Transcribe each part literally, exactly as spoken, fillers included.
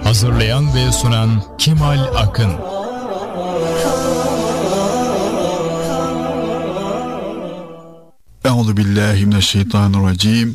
Hazırlayan ve sunan Kemal Akın. Euzu billahi mineşşeytanirracim.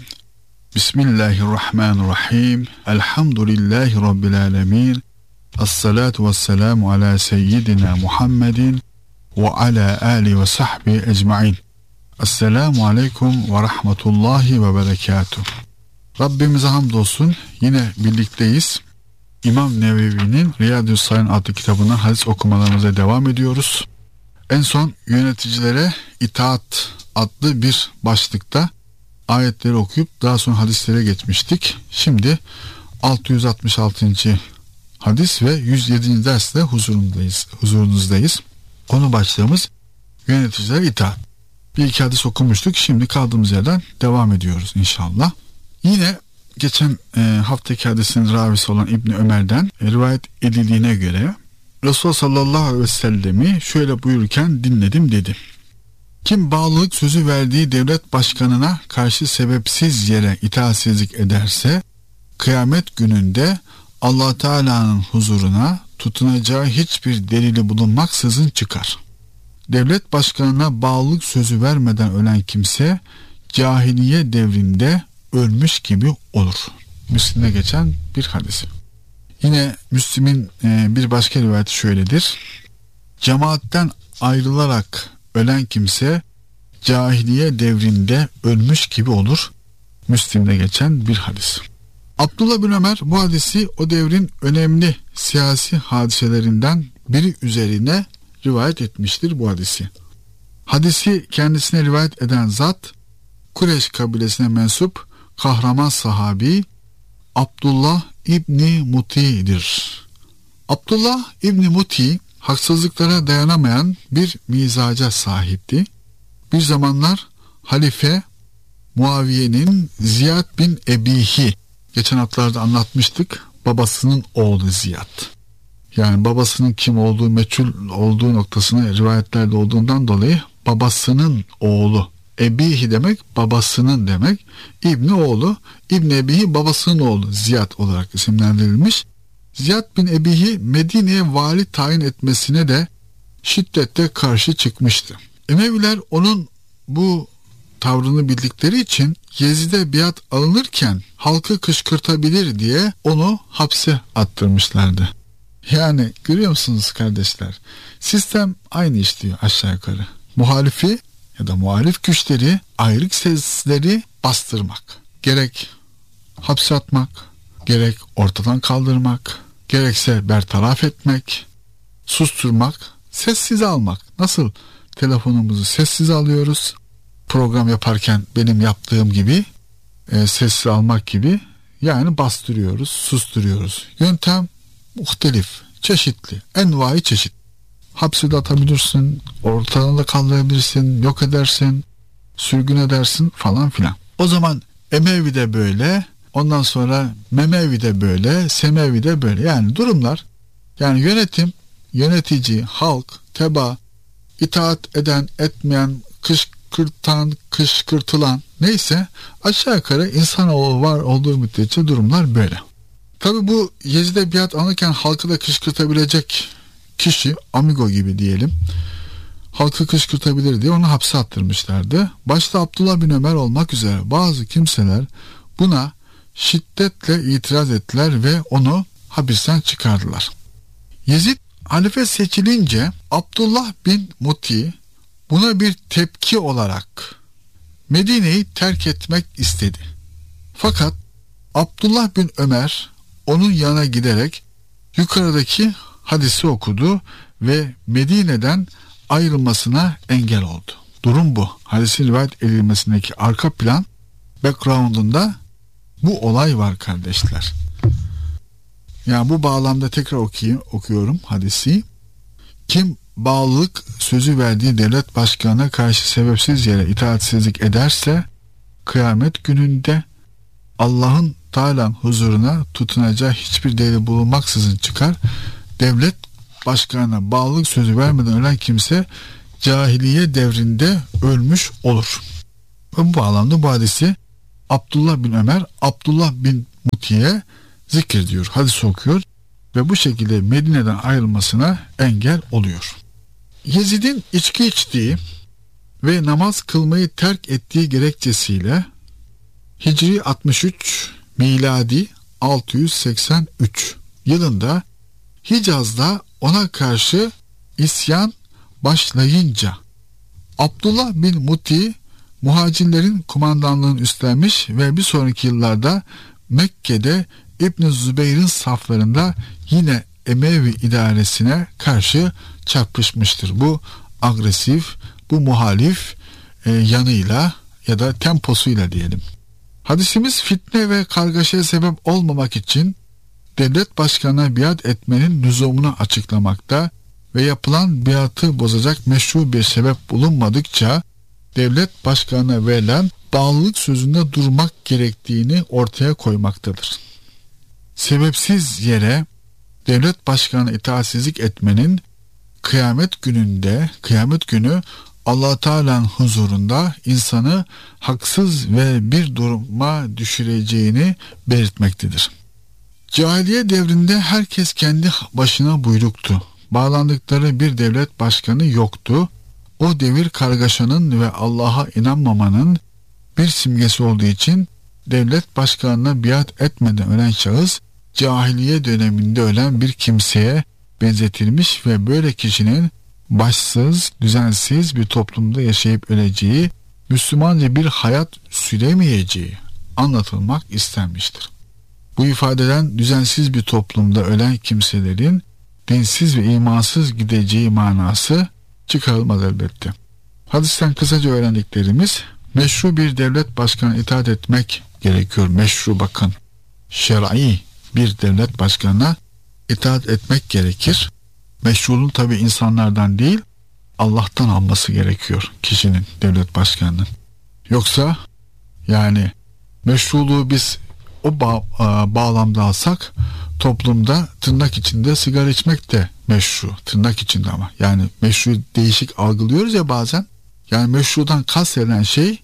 Bismillahirrahmanirrahim. Elhamdülillahi rabbil alamin. Essalatu vesselamu ala seyyidina Muhammedin ve ala ali ve sahbi ecmaîn. Esselamu aleyküm ve rahmetullahi ve berekatuh. Rabbimize hamdolsun, yine birlikteyiz. İmam Nevevi'nin Riyadü's-Sâlihîn adlı kitabından hadis okumalarımıza devam ediyoruz. En son yöneticilere itaat adlı bir başlıkta ayetleri okuyup daha sonra hadislere geçmiştik. Şimdi altı yüz altmış altıncı hadis ve yüz yedinci derste huzurundayız, huzurunuzdayız. Konu başlığımız yöneticilere itaat. Bir iki hadis okumuştuk. Şimdi kaldığımız yerden devam ediyoruz inşallah. Yine geçen e, haftaki hadisin ravisi olan İbni Ömer'den e, rivayet edildiğine göre Resulullah sallallahu aleyhi ve sellemi şöyle buyururken dinledim dedi. Kim bağlılık sözü verdiği devlet başkanına karşı sebepsiz yere itaatsizlik ederse kıyamet gününde Allah Teala'nın huzuruna tutunacağı hiçbir delili bulunmaksızın çıkar. Devlet başkanına bağlılık sözü vermeden ölen kimse cahiliye devrinde ölmüş gibi olur. Müslim'de geçen bir hadis. Yine Müslim'in bir başka rivayeti şöyledir. Cemaatten ayrılarak ölen kimse cahiliye devrinde ölmüş gibi olur. Müslim'de geçen bir hadis. Abdullah bin Ömer bu hadisi o devrin önemli siyasi hadiselerinden biri üzerine rivayet etmiştir bu hadisi. Hadisi kendisine rivayet eden zat Kureyş kabilesine mensup kahraman sahabi Abdullah İbni Muti'dir. Abdullah İbni Muti haksızlıklara dayanamayan bir mizaca sahipti. Bir zamanlar halife Muaviye'nin Ziyad bin Ebihi, geçen haftalarda anlatmıştık, babasının oğlu Ziyad. Yani babasının kim olduğu meçhul olduğu noktasına rivayetlerde olduğundan dolayı babasının oğlu, Ebihi demek babasının demek, İbni oğlu, İbni Ebihi babasının oğlu Ziyad olarak isimlendirilmiş. Ziyad bin Ebihi Medine'ye vali tayin etmesine de şiddetle karşı çıkmıştı. Emeviler onun bu tavrını bildikleri için Yezid'e biat alınırken halkı kışkırtabilir diye onu hapse attırmışlardı. Yani görüyor musunuz kardeşler? Sistem aynı işliyor aşağı yukarı. Muhalifi ya da muhalif güçleri, ayrık sesleri bastırmak. Gerek hapse atmak, gerek ortadan kaldırmak, gerekse bertaraf etmek, susturmak, sessiz almak. Nasıl telefonumuzu sessiz alıyoruz? Program yaparken benim yaptığım gibi e, sessiz almak gibi, yani bastırıyoruz, susturuyoruz. Yöntem muhtelif, çeşitli, envai çeşit. Hapse de atabilirsin, ortadan da kaldırabilirsin, yok edersin, sürgün edersin falan filan. O zaman Emevi de böyle, ondan sonra Memevi de böyle, Semevi de böyle. Yani durumlar, yani yönetim, yönetici, halk, teba, itaat eden, etmeyen, kışkırtan, kışkırtılan neyse aşağı yukarı insanoğlu var olduğu müddetçe durumlar böyle. Tabi bu Yezid'e biat alırken halkı da kışkırtabilecek kişi, amigo gibi diyelim, halkı kışkırtabilir diye onu hapse attırmışlardı. Başta Abdullah bin Ömer olmak üzere bazı kimseler buna şiddetle itiraz ettiler ve onu hapisten çıkardılar. Yezid halife seçilince Abdullah bin Muti buna bir tepki olarak Medine'yi terk etmek istedi. Fakat Abdullah bin Ömer onun yanına giderek yukarıdaki hadisi okudu ve Medine'den ayrılmasına engel oldu. Durum bu. Hadisin rivayet edilmesindeki arka plan, background'unda bu olay var kardeşler. Yani bu bağlamda tekrar okuyayım, okuyorum hadisi. Kim bağlılık sözü verdiği devlet başkanına karşı sebepsiz yere itaatsizlik ederse kıyamet gününde Allah'ın Teala'nın huzuruna tutunacağı hiçbir delil bulunmaksızın çıkar. Devlet başkanına bağlılık sözü vermeden ölen kimse cahiliye devrinde ölmüş olur. Ve bu bağlamda bu hadisi Abdullah bin Ömer, Abdullah bin Muti'ye zikrediyor, hadis okuyor. ve bu şekilde Medine'den ayrılmasına engel oluyor. Yezid'in içki içtiği ve namaz kılmayı terk ettiği gerekçesiyle Hicri altmış üç, miladi altı yüz seksen üç yılında Hicaz'da ona karşı isyan başlayınca Abdullah bin Muti muhacirlerin kumandanlığını üstlenmiş ve bir sonraki yıllarda Mekke'de İbn Zübeyr'in saflarında yine Emevi idaresine karşı çarpışmıştır. Bu agresif, bu muhalif e, yanıyla ya da temposuyla diyelim. Hadisimiz fitne ve kargaşaya sebep olmamak için devlet başkanına biat etmenin lüzumunu açıklamakta ve yapılan biatı bozacak meşru bir sebep bulunmadıkça devlet başkanına verilen bağlılık sözünde durmak gerektiğini ortaya koymaktadır. Sebepsiz yere devlet başkanına itaatsizlik etmenin kıyamet gününde, kıyamet günü Allah Teala'nın huzurunda insanı haksız ve bir duruma düşüreceğini belirtmektedir. Cahiliye devrinde herkes kendi başına buyruktu. Bağlandıkları bir devlet başkanı yoktu. O devir kargaşanın ve Allah'a inanmamanın bir simgesi olduğu için devlet başkanına biat etmeden ölen şahıs cahiliye döneminde ölen bir kimseye benzetilmiş ve böyle kişinin başsız, düzensiz bir toplumda yaşayıp öleceği, Müslümanca bir hayat süremeyeceği anlatılmak istenmiştir. Bu ifadeden düzensiz bir toplumda ölen kimselerin dinsiz ve imansız gideceği manası çıkarılmaz elbette. Hadisten kısaca öğrendiklerimiz, meşru bir devlet başkanına itaat etmek gerekiyor. Meşru, bakın, şer'i bir devlet başkanına itaat etmek gerekir. Meşruluğun tabi insanlardan değil, Allah'tan alması gerekiyor kişinin, devlet başkanının. Yoksa yani meşruluğu biz o bağ, bağlamda alsak, toplumda tırnak içinde sigara içmek de meşru, tırnak içinde ama. Yani meşru değişik algılıyoruz ya bazen. Yani meşrudan kastedilen şey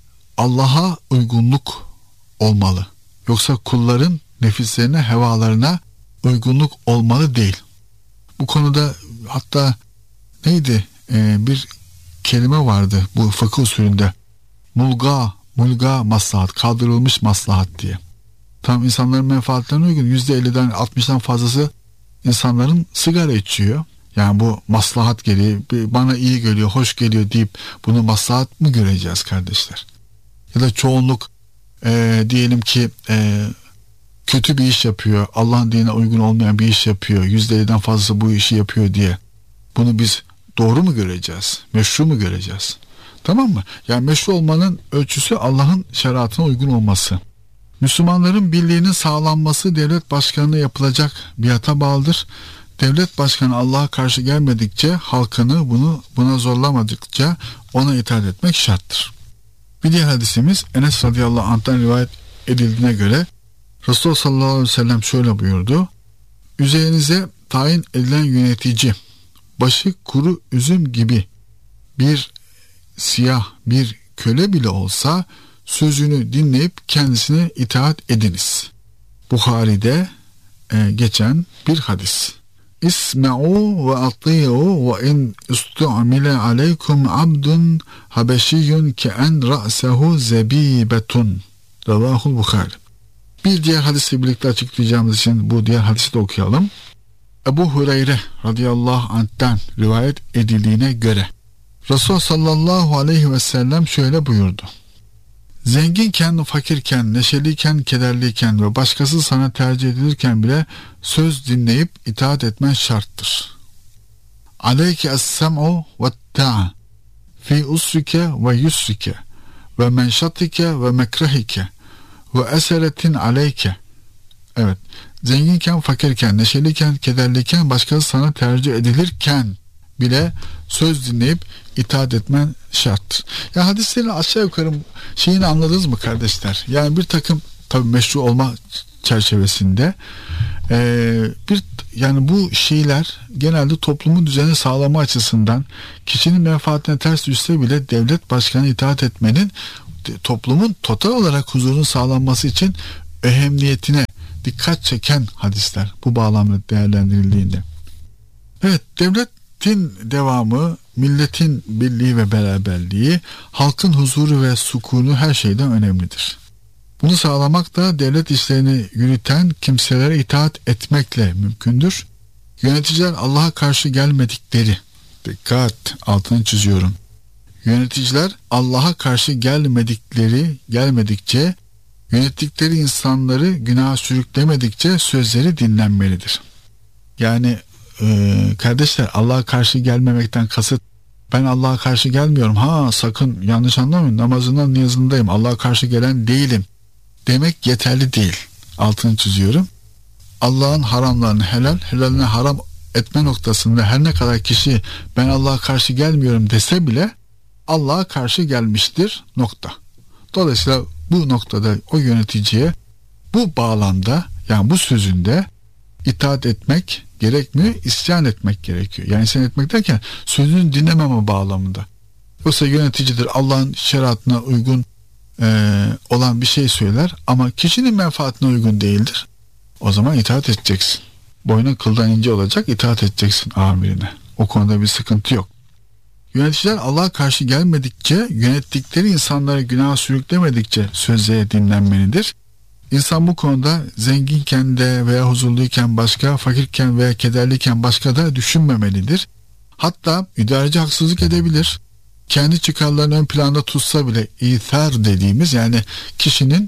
Allah'a uygunluk olmalı. Yoksa kulların nefislerine, hevalarına uygunluk olmalı değil. Bu konuda hatta neydi ee, bir kelime vardı bu fıkıh usulünde, mulga, mulga maslahat, kaldırılmış maslahat diye. Tam insanların menfaatlerine uygun yüzde elliden altmıştan fazlası insanların sigara içiyor. Yani bu maslahat geliyor, bana iyi geliyor, hoş geliyor deyip bunu maslahat mı göreceğiz kardeşler? Ya da çoğunluk e, diyelim ki e, kötü bir iş yapıyor, Allah'ın dinine uygun olmayan bir iş yapıyor, yüzde elliden fazlası bu işi yapıyor diye bunu biz doğru mu göreceğiz, meşru mu göreceğiz? Tamam mı? Yani meşru olmanın ölçüsü Allah'ın şeriatına uygun olması. Müslümanların birliğinin sağlanması devlet başkanına yapılacak biata bağlıdır. Devlet başkanı Allah'a karşı gelmedikçe, halkını bunu buna zorlamadıkça ona itaat etmek şarttır. Bir diğer hadisimiz Enes radıyallahu anh'tan rivayet edildiğine göre Resulullah sallallahu aleyhi ve sellem şöyle buyurdu: üzerinize tayin edilen yönetici başı kuru üzüm gibi bir siyah bir köle bile olsa sözünü dinleyip kendisine itaat ediniz. Buhari'de e, geçen bir hadis. İsme'u ve ati'u ve in istu'mile aleykum abdun habeşiyyun ke en ra'sehu zebibetun. Ravahul Buhari. Bir diğer hadisi birlikte açıklayacağımız için bu diğer hadisi de okuyalım. Ebu Hureyre radıyallahu anh'ten rivayet edildiğine göre Resulullah sallallahu aleyhi ve sellem şöyle buyurdu: zenginken, fakirken, neşeliyken, kederliyken ve başkası sana tercih edilirken bile söz dinleyip itaat etmen şarttır. Aleyke es-sem'u ve't-ta'a fi usrike ve yusrike ve menşatike ve mekrahike ve eseretin aleyke. Evet, zenginken, fakirken, neşeliyken, kederliyken, başkası sana tercih edilirken bile söz dinleyip itaat etmen şarttır. Ya hadislerin aşağı yukarı şeyini anladınız mı kardeşler? Yani bir takım tabii meşru olma çerçevesinde ee, bir yani bu şeyler genelde toplumun düzeni sağlama açısından kişinin menfaatine ters düşse bile devlet başkanına itaat etmenin toplumun total olarak huzurun sağlanması için önemiyetine dikkat çeken hadisler bu bağlamda değerlendirildiğinde. Evet, devletin devamı, milletin birliği ve beraberliği, halkın huzuru ve sukunu her şeyden önemlidir. Bunu sağlamak da devlet işlerini yürüten kimselere itaat etmekle mümkündür. Yöneticiler Allah'a karşı gelmedikleri, dikkat, altını çiziyorum. Yöneticiler Allah'a karşı gelmedikleri, gelmedikçe, yönettikleri insanları günaha sürüklemedikçe sözleri dinlenmelidir. Yani e, kardeşler, Allah'a karşı gelmemekten kasıt, ben Allah'a karşı gelmiyorum, ha sakın yanlış anlamayın, namazından niyazındayım, Allah'a karşı gelen değilim demek yeterli değil. Altını çiziyorum. Allah'ın haramlarını helal, helaline haram etme noktasında her ne kadar kişi ben Allah'a karşı gelmiyorum dese bile Allah'a karşı gelmiştir, nokta. Dolayısıyla bu noktada o yöneticiye bu bağlamda, yani bu sözünde itaat etmek gerekmiyor, isyan etmek gerekiyor. Yani isyan etmek derken sözünü dinlememe bağlamında. Yoksa yöneticidir, Allah'ın şeriatına uygun e, olan bir şey söyler ama kişinin menfaatine uygun değildir. O zaman itaat edeceksin. Boynun kıldan ince olacak, itaat edeceksin amirine. O konuda bir sıkıntı yok. Yöneticiler Allah'a karşı gelmedikçe, yönettikleri insanları günaha sürüklemedikçe sözleri dinlenmelidir. İnsan bu konuda zenginken de veya huzurluyken başka, fakirken veya kederliyken başka da düşünmemelidir. Hatta idareci haksızlık edebilir. Kendi çıkarlarını ön planda tutsa bile ithar dediğimiz, yani kişinin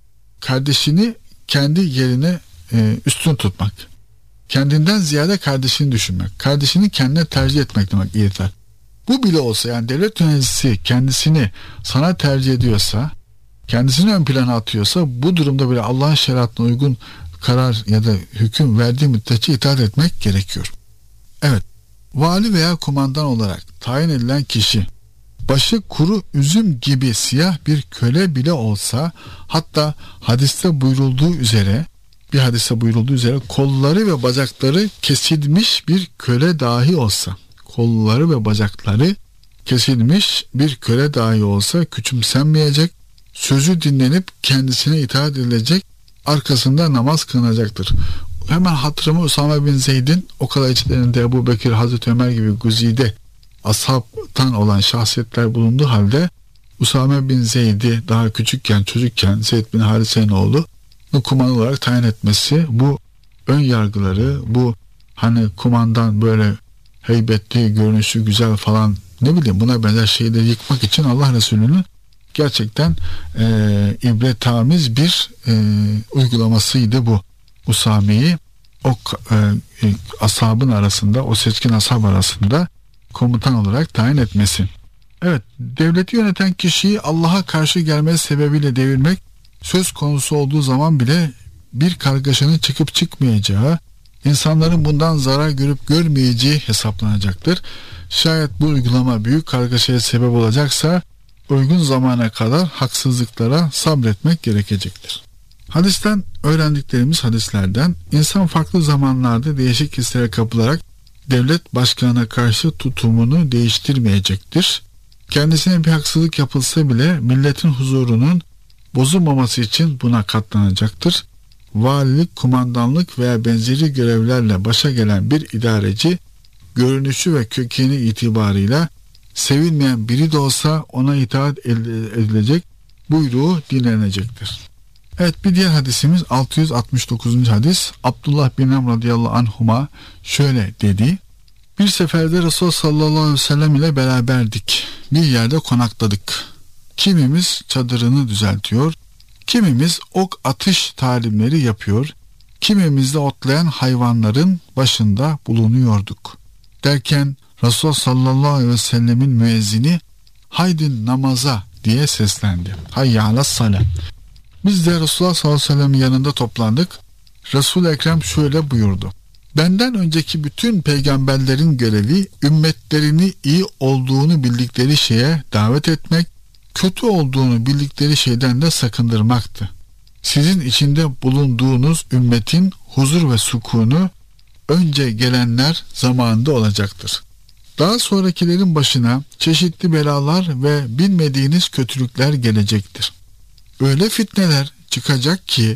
kardeşini kendi yerine e, üstün tutmak. Kendinden ziyade kardeşini düşünmek. Kardeşini kendine tercih etmek demek ithar. Bu bile olsa, yani devlet yöneticisi kendisini sana tercih ediyorsa, kendisini ön plana atıyorsa, bu durumda bile Allah'ın şeriatına uygun karar ya da hüküm verdiği müddetçe itaat etmek gerekiyor. Evet, vali veya kumandan olarak tayin edilen kişi başı kuru üzüm gibi siyah bir köle bile olsa, hatta hadiste buyurulduğu üzere bir hadiste buyurulduğu üzere kolları ve bacakları kesilmiş bir köle dahi olsa, kolları ve bacakları kesilmiş bir köle dahi olsa küçümsenmeyecek, sözü dinlenip kendisine itaat edilecek, arkasında namaz kılınacaktır. Hemen hatırımı Usame bin Zeyd'in o kadar içlerinde Ebu Bekir, Hazreti Ömer gibi güzide ashabtan olan şahsiyetler bulunduğu halde Usame bin Zeyd'i daha küçükken, çocukken Zeyd bin Harise'nin oğlu kumandan olarak tayin etmesi, bu ön yargıları, bu hani kumandan böyle heybetli, görünüşü güzel falan, ne bileyim buna benzer şeyleri yıkmak için Allah Resulü'nün gerçekten e, ibretamiz bir e, uygulamasıydı bu. Usame'yi o e, e, ashabın arasında, o seçkin ashab arasında komutan olarak tayin etmesi. Evet, devleti yöneten kişiyi Allah'a karşı gelmesi sebebiyle devirmek söz konusu olduğu zaman bile bir kargaşanın çıkıp çıkmayacağı, insanların bundan zarar görüp görmeyeceği hesaplanacaktır. Şayet bu uygulama büyük kargaşaya sebep olacaksa uygun zamana kadar haksızlıklara sabretmek gerekecektir. Hadisten öğrendiklerimiz, hadislerden, insan farklı zamanlarda değişik hislere kapılarak devlet başkanına karşı tutumunu değiştirmeyecektir. Kendisine bir haksızlık yapılsa bile milletin huzurunun bozulmaması için buna katlanacaktır. Valilik, kumandanlık veya benzeri görevlerle başa gelen bir idareci, görünüşü ve kökeni itibarıyla sevilmeyen biri de olsa ona itaat edilecek, buyruğu dinlenecektir. Evet, bir diğer hadisimiz altı yüz altmış dokuzuncu hadis. Abdullah bin Amr radıyallahu anhuma şöyle dedi: bir seferde Resul sallallahu aleyhi ve sellem ile beraberdik. Bir yerde konakladık. Kimimiz çadırını düzeltiyor, kimimiz ok atış talimleri yapıyor, kimimiz de otlayan hayvanların başında bulunuyorduk. Derken Resul sallallahu aleyhi ve sellemin müezzini "Haydi namaza" diye seslendi. Hayya alas salah. Biz de Resulullah sallallahu aleyhi ve sellem'in yanında toplandık. Resul-i Ekrem şöyle buyurdu: benden önceki bütün peygamberlerin görevi ümmetlerini iyi olduğunu bildikleri şeye davet etmek, kötü olduğunu bildikleri şeyden de sakındırmaktı. Sizin içinde bulunduğunuz ümmetin huzur ve sukunu önce gelenler zamanında olacaktır. Daha sonrakilerin başına çeşitli belalar ve bilmediğiniz kötülükler gelecektir. Öyle fitneler çıkacak ki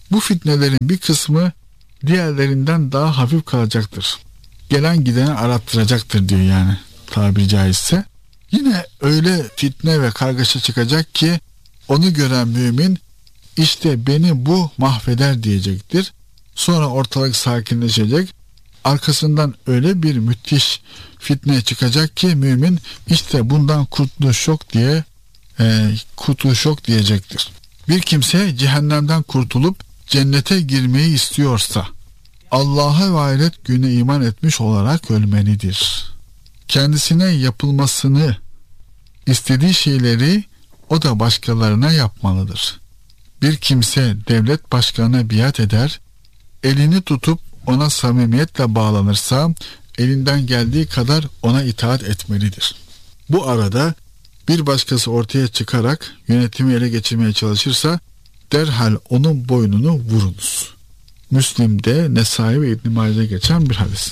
Bu fitnelerin bir kısmı diğerlerinden daha hafif kalacaktır. Gelen gideni arattıracaktır diyor yani tabiri caizse. Yine öyle fitne ve kargaşa çıkacak ki onu gören mümin işte beni bu mahveder diyecektir. Sonra ortalık sakinleşecek. Arkasından öyle bir müthiş fitne çıkacak ki mümin işte bundan kurtuluş yok diye e, kurtuluş yok diyecektir. Bir kimse cehennemden kurtulup cennete girmeyi istiyorsa Allah'a ve ahiret gününe iman etmiş olarak ölmelidir. Kendisine yapılmasını istediği şeyleri o da başkalarına yapmalıdır. Bir kimse devlet başkanına biat eder, elini tutup ona samimiyetle bağlanırsa elinden geldiği kadar ona itaat etmelidir. Bu arada bir başkası ortaya çıkarak yönetimi ele geçirmeye çalışırsa derhal onun boynunu vurunuz. Müslim'de, Nesai ve İbn-i Mace'de geçen bir hadis.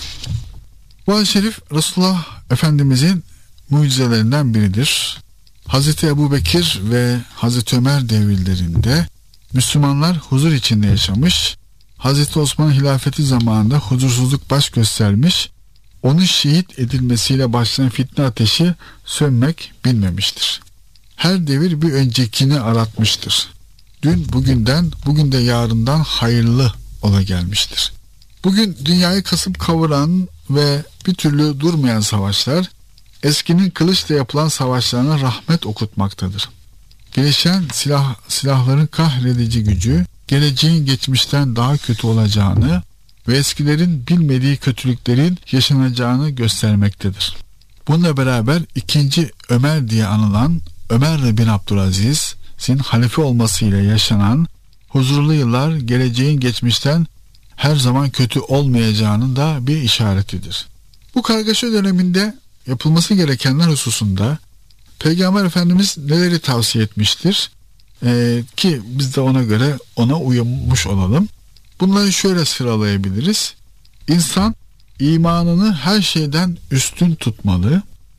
Bu hadis-i şerif Resulullah Efendimizin mucizelerinden biridir. Hazreti Ebubekir ve Hazreti Ömer devirlerinde Müslümanlar huzur içinde yaşamış, Hazreti Osman'ın hilafeti zamanında huzursuzluk baş göstermiş, onun şehit edilmesiyle başlayan fitne ateşi sönmek bilmemiştir. Her devir bir öncekini aratmıştır. Dün bugünden, bugün de yarından hayırlı ola gelmiştir. Bugün dünyayı kasıp kavuran ve bir türlü durmayan savaşlar, eskinin kılıçla yapılan savaşlarına rahmet okutmaktadır. Gelişen silah, silahların kahredici gücü, geleceğin geçmişten daha kötü olacağını ve eskilerin bilmediği kötülüklerin yaşanacağını göstermektedir. Bununla beraber ikinci Ömer diye anılan Ömer bin Abdülaziz'in halife olmasıyla yaşanan huzurlu yıllar geleceğin geçmişten her zaman kötü olmayacağının da bir işaretidir. Bu kargaşa döneminde yapılması gerekenler hususunda Peygamber Efendimiz neleri tavsiye etmiştir ee, ki biz de ona göre ona uymuş olalım. Bunları şöyle sıralayabiliriz. İnsan imanını her şeyden üstün tutmalı,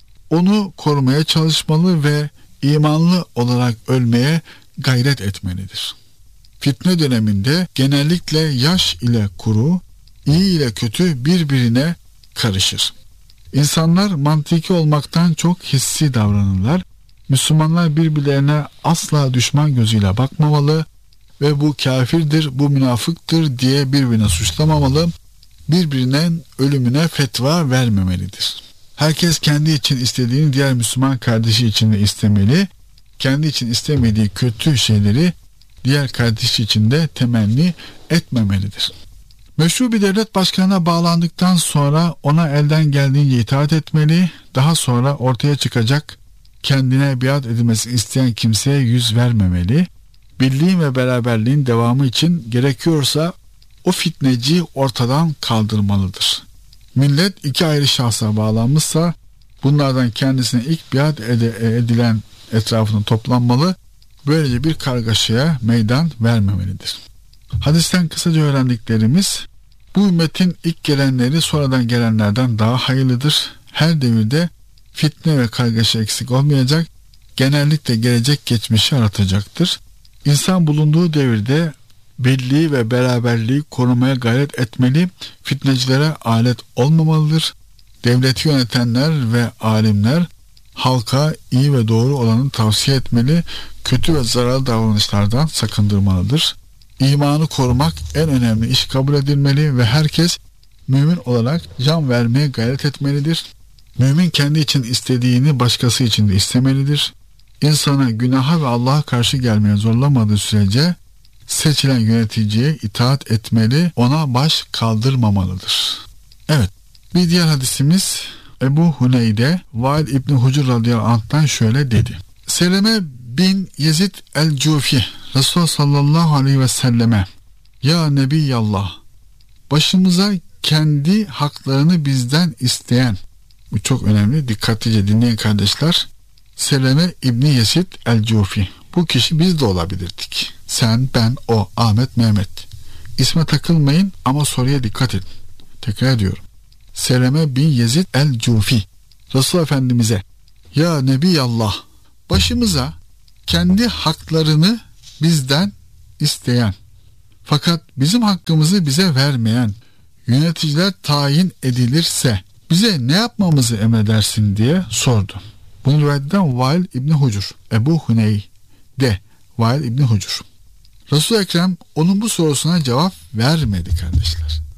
onu korumaya çalışmalı ve imanlı olarak ölmeye gayret etmelidir. Fitne döneminde genellikle yaş ile kuru, iyi ile kötü birbirine karışır. İnsanlar mantıki olmaktan çok hissi davranırlar. Müslümanlar birbirlerine asla düşman gözüyle bakmamalı ve bu kafirdir, bu münafıktır diye birbirine suçlamamalı, birbirinin ölümüne fetva vermemelidir. Herkes kendi için istediğini diğer Müslüman kardeşi için de istemeli, kendi için istemediği kötü şeyleri diğer kardeşi için de temenni etmemelidir. Meşru bir devlet başkanına bağlandıktan sonra ona elden geldiğince itaat etmeli, daha sonra ortaya çıkacak kendine biat edilmesini isteyen kimseye yüz vermemeli, birliğin ve beraberliğin devamı için gerekiyorsa o fitneciyi ortadan kaldırmalıdır. Millet iki ayrı şahsa bağlanmışsa bunlardan kendisine ilk biat edilen etrafında toplanmalı, böylece bir kargaşaya meydan vermemelidir. Hadisten kısaca öğrendiklerimiz, bu ümmetin ilk gelenleri sonradan gelenlerden daha hayırlıdır. Her devirde fitne ve kargaşa eksik olmayacak, genellikle gelecek geçmişi aratacaktır. İnsan bulunduğu devirde birliği ve beraberliği korumaya gayret etmeli, fitnecilere alet olmamalıdır. Devleti yönetenler ve alimler halka iyi ve doğru olanı tavsiye etmeli, kötü ve zararlı davranışlardan sakındırmalıdır. İmanı korumak en önemli iş kabul edilmeli ve herkes mümin olarak can vermeye gayret etmelidir. Mümin kendi için istediğini başkası için de istemelidir. İnsana günaha ve Allah'a karşı gelmeye zorlamadığı sürece seçilen yöneticiye itaat etmeli, ona baş kaldırmamalıdır. Evet, bir diğer hadisimiz Ebu Huneyde Vail İbni Hucur radıyallahu anh'tan şöyle dedi. Seleme bin Yezid el-Cufi Resulullah sallallahu aleyhi ve selleme, ya Nebiyallah, başımıza kendi haklarını bizden isteyen, bu çok önemli, dikkatlice dinleyin kardeşler, Seleme İbni Yezid el-Cufi, bu kişi biz de olabilirdik. Sen, ben, o, Ahmet, Mehmet. İsme takılmayın ama soruya dikkat edin. Tekrar ediyorum. Seleme bin Yezid el-Cufi Resulullah Efendimiz'e, ya Nebiyallah, başımıza kendi haklarını bizden isteyen Fakat bizim hakkımızı bize vermeyen yöneticiler tayin edilirse bize ne yapmamızı emredersin diye sordu. Bunu rivayet eden Vail İbni Hucur, Ebu Huneyde Vail İbni Hucur. Resul-i Ekrem onun bu sorusuna cevap vermedi kardeşler.